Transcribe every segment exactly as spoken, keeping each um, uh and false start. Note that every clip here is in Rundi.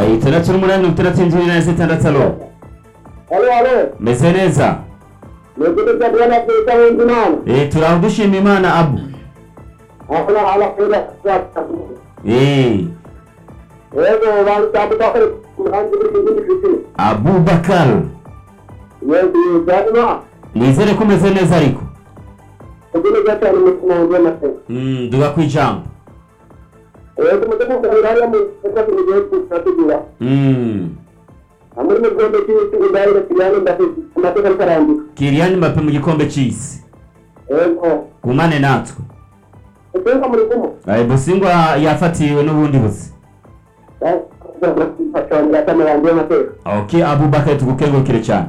itandatu n'umunani mirongo itandatu n'indwi na zitandatu. Alo Alo alo. meze neza? Nigute cyabwana kwita w'Imana. Eh turaho dushima Imana Abu. Ala ala kwita. Eh Yego bari tabutaka kuhanze bindi bindi. Abubakar. Yego cyabwana. Nizere ko meze neza ariko. Kugene gatanu mu mase. Mm duga kwijambo. Yego mutako kangara mu kati mu kutagira. Mm Amuri mu gombe cy'isi ndayire kirano ndafi mateka karandi. Kylian Mbappe mu gikombe cy'isi. Yego. Kumane natwe. Utenga muri kumo. Ayi Busingwa yafatiwe n'ubundi buzi. Eh, ndakufasha ndamuranje mateka. Okay Abubakar tugukengurukire cyane.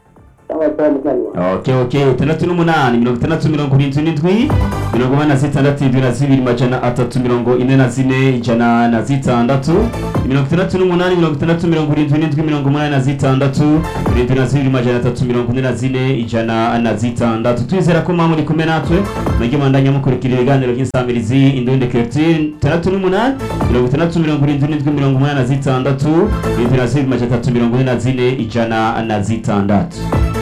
Okay okay itandatu n'umunani mirongo itandatu mirongo irindwi n'indwi mirongo ine na zitandatu indwi na zibiri majana atatu mirongo ine na zine ijana na zitandatu mirongo itandatu n'umunani mirongo itandatu mirongo irindwi n'indwi mirongo umunani na zitandatu irindwi na zibiri majana atatu mirongo ine na zine ijana na zitandatu. Twizera ko muri kumwe natwe mwege mandanya mukurikira ibiganiro by'insamirizi Indundi Culture. Itandatu n'umunani mirongo itandatu mirongo irindwi n'indwi mirongo umunani na zitandatu irindwi na zibiri majana atatu mirongo ine na zine ijana na zitandatu.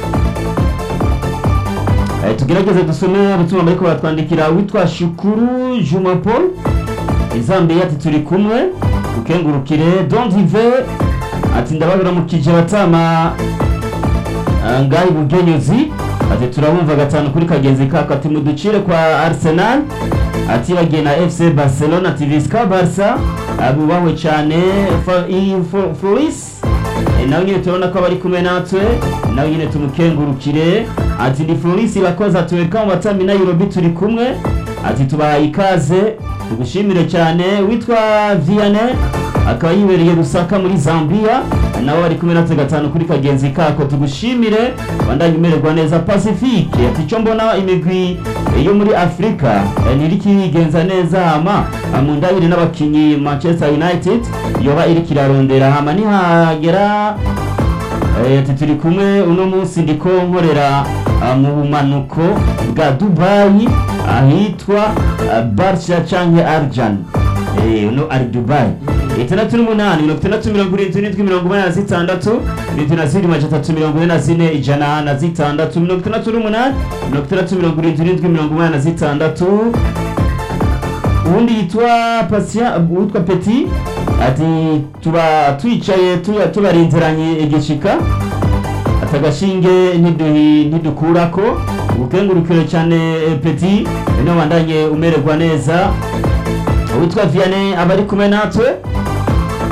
Eh tugerageze dusome ubutumwa bariko batwandikira witwa Shukuru Juma Paul Izambe ati turi kumwe ukengurukire Don Dive ati ndababira mu kije batama ngai bugenyuzi ati turabumva gatanu kuri kagenzi kako ati muducire kwa Arsenal ati bagiye na F C Barcelona ati Visca Barca abubahwe cyane Floris nawe nyine tubona ko bari kumwe natwe nawe nyine tumukengurukire ati ndi Floris bakoza tuweka mu batami na Europe turi kumwe ati tubahaye ikaze tugushimire cyane witwa Vianney akaba yibereye Rusaka muri Zambia nawe bari kumwe natwe gatanu kuri kagenzi kako tugushimire bandanye umererwa neza Pacifique ati cyo mbona imigwi yo muri Afrika niriki yigenza neza hama amundabire n'abakinyi Manchester United yoba iri kirarondera hama nihagera ati turi kumwe uno munsi ndiko nkorera mu bumanuko bwa Dubai ahitwa Barca canke Arjan eh uno ari Dubai. Itandatu n'umunani mirongo itandatu mirongo irindwi n'indwi mirongo umunani na zitandatu irindwi na zibiri majana atatu mirongo ine na zine ijana na zitandatu mirongo itandatu n'umunani mirongo itandatu mirongo irindwi n'indwi mirongo umunani na zitandatu. Ubundi yitwa Patient witwa Petit ati tuba twicaye tubarinziranye igishika atagashinge ntiduhi ntidukurako ukengurukire cyane Petit no bandanye umererwa neza witwa Vianney abari kumwe natwe